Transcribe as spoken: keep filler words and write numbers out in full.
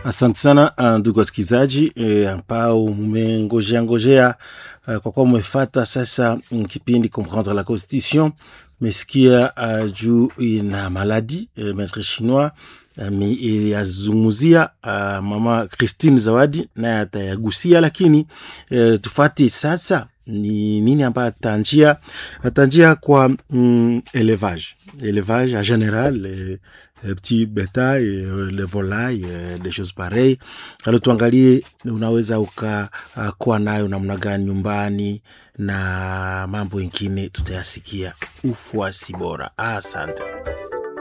Asante sana ndugu wasikilizaji ambao mmengojea ngojea uh, kwa kuwa mmefuata sasa kipindi Comprendre la Constitution. Mesikia uh, juu ina maladi uh, maître chinois uh, yazungumzia uh, mama Christine Zawadi na atayagusia, lakini uh, tufati sasa ni nini ambayo atanjia atanjia kwa mm, élevage élevage en général eh, petit bétail, euh, les volailles, euh, des choses pareilles. Alors tuangalie unaweza ukakuwa uh, nayo namna gani nyumbani na mambo mengine tutayasikia. Ufuasi bora. Asante.